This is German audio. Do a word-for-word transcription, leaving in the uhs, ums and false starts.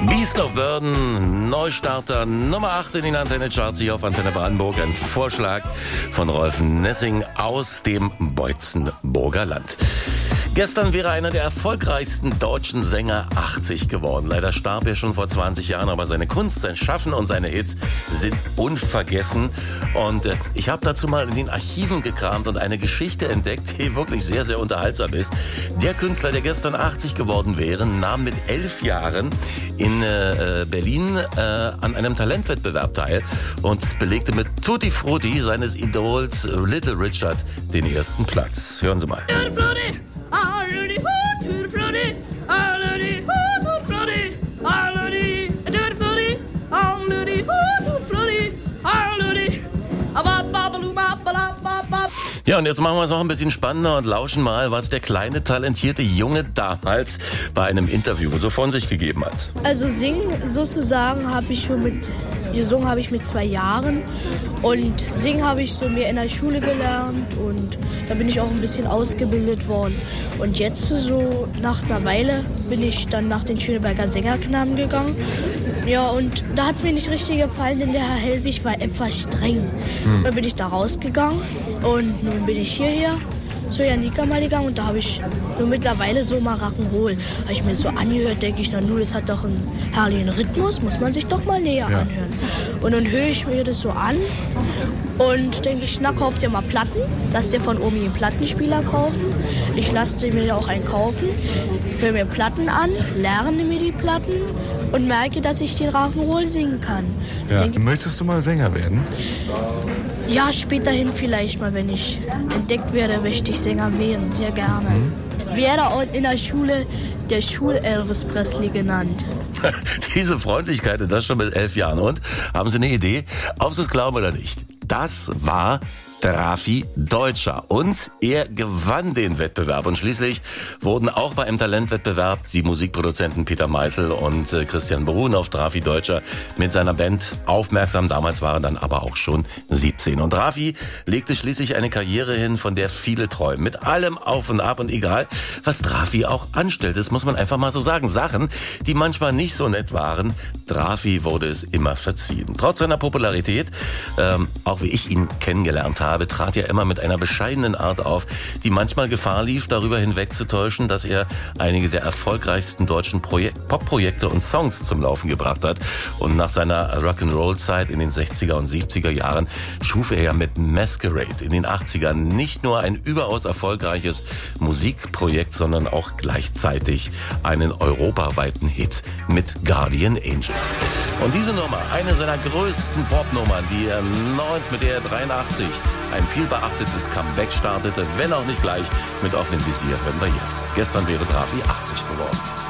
Beast of Burden, Neustarter Nummer acht in den Antenne-Charts hier auf Antenne Brandenburg. Ein Vorschlag von Rolf Nessing aus dem Beutzenburger Land. Gestern wäre einer der erfolgreichsten deutschen Sänger achtzig geworden. Leider starb er schon vor zwanzig Jahren, aber seine Kunst, sein Schaffen und seine Hits sind unvergessen. Und äh, ich habe dazu mal in den Archiven gekramt und eine Geschichte entdeckt, die wirklich sehr, sehr unterhaltsam ist. Der Künstler, der gestern achtzig geworden wäre, nahm mit elf Jahren in äh, Berlin äh, an einem Talentwettbewerb teil und belegte mit Tutti Frutti seines Idols Little Richard den ersten Platz. Hören Sie mal. Ja, und jetzt machen wir es noch ein bisschen spannender und lauschen mal, was der kleine, talentierte Junge damals bei einem Interview so von sich gegeben hat. Also singen sozusagen habe ich schon mit, gesungen habe ich mit zwei Jahren und singen habe ich so mehr in der Schule gelernt und da bin ich auch ein bisschen ausgebildet worden. Und jetzt so nach einer Weile bin ich dann nach den Schöneberger Sängerknaben gegangen. Ja, und da hat es mir nicht richtig gefallen, denn der Herr Hellwig war etwas streng. Hm. Dann bin ich da rausgegangen und nun bin ich hierher zu Janika mal gegangen und da habe ich nur mittlerweile so mal Rock'n'Roll. Habe ich mir so angehört, denke ich, na nun, das hat doch einen herrlichen Rhythmus, muss man sich doch mal näher ja. anhören. Und dann höre ich mir das so an und denke ich, na, kauft ihr mal Platten, lasst ihr von Omi einen Plattenspieler kaufen. Ich lasse mir ja auch einen kaufen, höre mir Platten an, lerne mir die Platten und merke, dass ich den Rock'n'Roll singen kann. Ja. Denke, möchtest du mal Sänger werden? Ja, späterhin vielleicht mal, wenn ich entdeckt werde, möchte ich Sänger werden, sehr gerne. Mhm. Werde auch in der Schule der Schul-Elvis Presley genannt. Diese Freundlichkeit und das schon mit elf Jahren. Und, haben Sie eine Idee? Ob Sie es glauben oder nicht, das war Drafi Deutscher und er gewann den Wettbewerb und schließlich wurden auch bei einem Talentwettbewerb die Musikproduzenten Peter Meißel und äh, Christian Brun auf Drafi Deutscher mit seiner Band aufmerksam. Damals war er dann aber auch schon siebzehn und Drafi legte schließlich eine Karriere hin, von der viele träumen. Mit allem auf und ab und egal, was Drafi auch anstellt, das muss man einfach mal so sagen. Sachen, die manchmal nicht so nett waren, Drafi wurde es immer verziehen. Trotz seiner Popularität, ähm, auch wie ich ihn kennengelernt habe, trat er immer mit einer bescheidenen Art auf, die manchmal Gefahr lief, darüber hinwegzutäuschen, dass er einige der erfolgreichsten deutschen Projek- Pop-Projekte und Songs zum Laufen gebracht hat. Und nach seiner Rock'n'Roll-Zeit in den sechziger und siebziger Jahren schuf er ja mit Masquerade in den achtzigern nicht nur ein überaus erfolgreiches Musikprojekt, sondern auch gleichzeitig einen europaweiten Hit mit Guardian Angel. Und diese Nummer, eine seiner größten Popnummern, die er erneut mit der dreiundachtzig ein viel beachtetes Comeback startete, wenn auch nicht gleich mit offenem Visier, hören wir jetzt. Gestern wäre Drafi achtzig geworden.